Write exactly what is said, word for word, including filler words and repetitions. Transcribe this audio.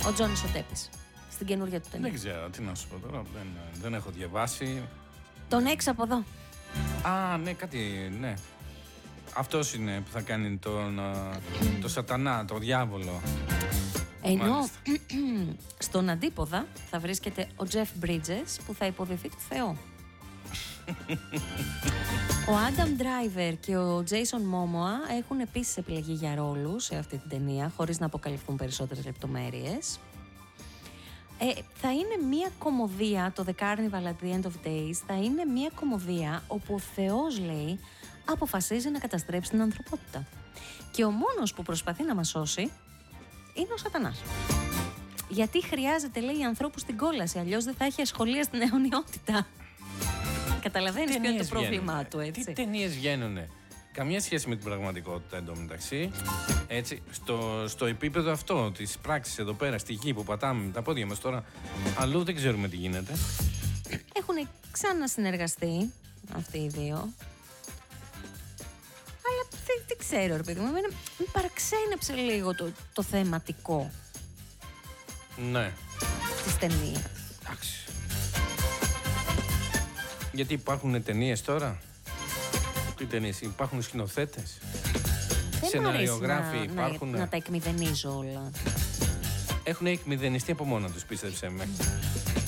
Ο Τζόνις ο Τέπης. Στην καινούργια του ταινία. Δεν ξέρω, τι να σου πω τώρα. Δεν, δεν έχω διαβάσει. Τον έχεις από εδώ. Α, ναι, κάτι, ναι. Αυτός είναι που θα κάνει τον, το σατανά, τον διάβολο. Ενώ στον αντίποδα θα βρίσκεται ο Τζεφ Μπρίτζες που θα υποδηθεί του Θεό. Ο Άνταμ Ντράιβερ και ο Τζέισον Μόμοα έχουν επίσης επιλεγεί για ρόλους σε αυτή την ταινία, χωρίς να αποκαλυφθούν περισσότερες λεπτομέρειες. Ε, θα είναι μια κωμωδία, το The Carnival at the End of Days, θα είναι μια κωμωδία όπου ο Θεός, λέει, αποφασίζει να καταστρέψει την ανθρωπότητα. Και ο μόνος που προσπαθεί να μας σώσει είναι ο Σατανάς. Γιατί χρειάζεται, λέει, ανθρώπους στην κόλαση, αλλιώς δεν θα έχει ασχολία στην αιωνιότητα. Καταλαβαίνεις ποιο είναι το πρόβλημά του, έτσι. Τι ταινίες βγαίνουνε. Καμία σχέση με την πραγματικότητα εντωμεταξύ. Έτσι, στο, στο επίπεδο αυτό της πράξης εδώ πέρα, στη γη που πατάμε με τα πόδια μας τώρα, αλλού δεν ξέρουμε τι γίνεται. Έχουν ξανασυνεργαστεί αυτοί οι δύο. Αλλά δεν, δεν ξέρω, ρε παιδί μου, εμένα με παραξένεψε λίγο το, το θεματικό. Ναι. Της ταινίας. Εντάξει. Γιατί υπάρχουν ταινίες τώρα. Τι ταινίες, υπάρχουν σκηνοθέτες. Σεναριογράφοι να, υπάρχουν. Να, να τα εκμηδενίζω όλα. Έχουν εκμηδενιστεί από μόνα τους, πίστεψέ με.